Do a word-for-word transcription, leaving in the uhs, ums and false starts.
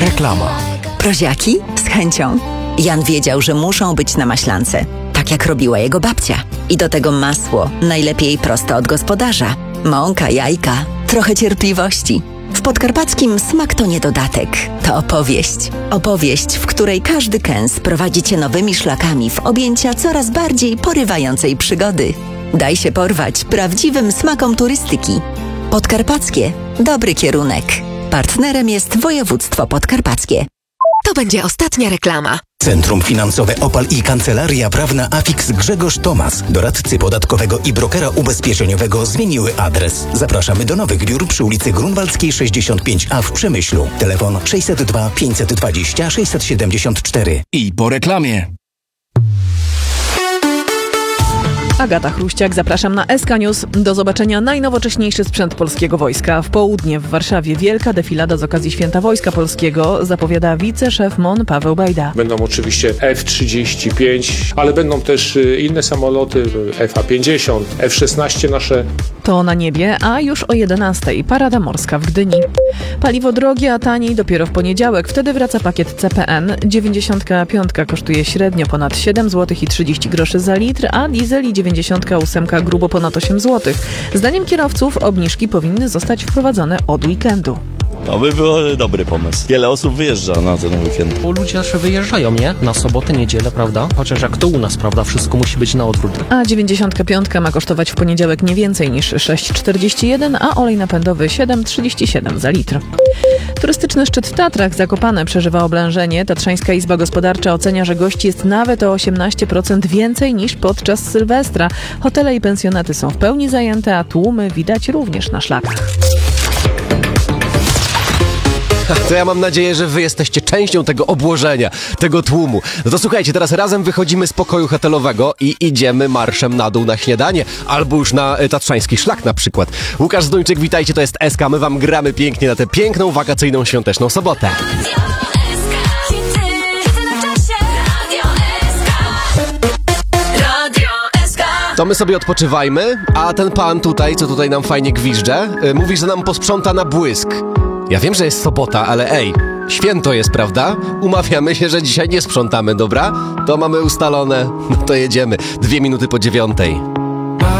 Reklama. Proziaki? Z chęcią. Jan wiedział, że muszą być na maślance, tak jak robiła jego babcia. I do tego masło, najlepiej prosto od gospodarza. Mąka, jajka, trochę cierpliwości. W Podkarpackim smak to nie dodatek, to opowieść. Opowieść, w której każdy kęs prowadzi cię nowymi szlakami w objęcia coraz bardziej porywającej przygody. Daj się porwać prawdziwym smakom turystyki. Podkarpackie. Dobry kierunek. Partnerem jest województwo podkarpackie. To będzie ostatnia reklama. Centrum Finansowe Opal i Kancelaria Prawna Afix Grzegorz Tomas, doradcy podatkowego i brokera ubezpieczeniowego zmieniły adres. Zapraszamy do nowych biur przy ulicy Grunwaldzkiej sześćdziesiąt pięć A w Przemyślu. Telefon sześćset dwa pięćset dwadzieścia sześćset siedemdziesiąt cztery. I po reklamie. Agata Chruściak, zapraszam na S K News. Do zobaczenia najnowocześniejszy sprzęt polskiego wojska. W południe w Warszawie wielka defilada z okazji Święta Wojska Polskiego, zapowiada wiceszef M O N Paweł Bajda. Będą oczywiście F trzydzieści pięć, ale będą też inne samoloty, F A pięćdziesiąt, F szesnaście nasze. To na niebie, a już o jedenastej parada morska w Gdyni. Paliwo drogie, a taniej dopiero w poniedziałek. Wtedy wraca pakiet C P N. dziewięćdziesiątka piątka kosztuje średnio ponad siedem złotych i trzydzieści groszy za litr, a diesel i dziewięćdziesiątka ósemka grubo ponad osiem złotych. Zdaniem kierowców obniżki powinny zostać wprowadzone od weekendu. To by był dobry pomysł. Wiele osób wyjeżdża na ten weekend. Bo ludzie też wyjeżdżają, nie? Na sobotę, niedzielę, prawda? Chociaż jak to u nas, prawda? Wszystko musi być na odwrót. A dziewięćdziesiątka piątka ma kosztować w poniedziałek nie więcej niż sześć czterdzieści jeden, a olej napędowy siedem trzydzieści siedem za litr. Turystyczny szczyt w Tatrach Zakopane przeżywa oblężenie. Tatrzańska Izba Gospodarcza ocenia, że gości jest nawet o osiemnaście procent więcej niż podczas Sylwestra. Hotele i pensjonaty są w pełni zajęte, a tłumy widać również na szlakach. To ja mam nadzieję, że wy jesteście częścią tego obłożenia, tego tłumu. No to słuchajcie, teraz razem wychodzimy z pokoju hotelowego i idziemy marszem na dół na śniadanie, albo już na tatrzański szlak na przykład. Łukasz Zduńczyk, witajcie, to jest S K, my wam gramy pięknie na tę piękną, wakacyjną, świąteczną sobotę. To my sobie odpoczywajmy, a ten pan tutaj, co tutaj nam fajnie gwizdże, mówi, że nam posprząta na błysk. Ja wiem, że jest sobota, ale ej, święto jest, prawda? Umawiamy się, że dzisiaj nie sprzątamy, dobra? To mamy ustalone, no to jedziemy. Dwie minuty po dziewiątej.